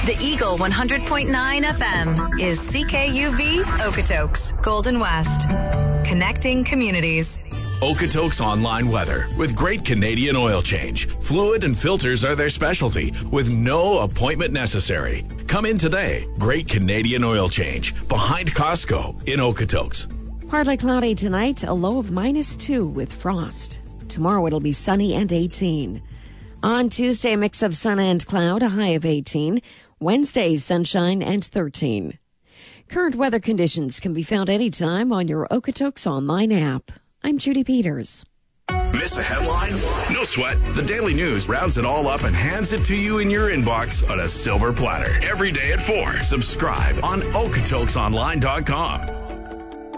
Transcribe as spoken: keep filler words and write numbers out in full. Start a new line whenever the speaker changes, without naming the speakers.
The Eagle one hundred point nine F M is C K U V Okotoks, Golden West. Connecting communities.
Okotoks Online Weather with Great Canadian Oil Change. Fluid and filters are their specialty with no appointment necessary. Come in today. Great Canadian Oil Change behind Costco in Okotoks.
Partly cloudy tonight, a low of minus two with frost. Tomorrow it'll be sunny and eighteen. On Tuesday, a mix of sun and cloud, a high of eighteen. Wednesday, sunshine and thirteen. Current weather conditions can be found anytime on your Okotoks Online app. I'm Judy Peters.
Miss a headline? No sweat. The Daily News rounds it all up and hands it to you in your inbox on a silver platter. Every day at four. Subscribe on Okotokes Online dot com.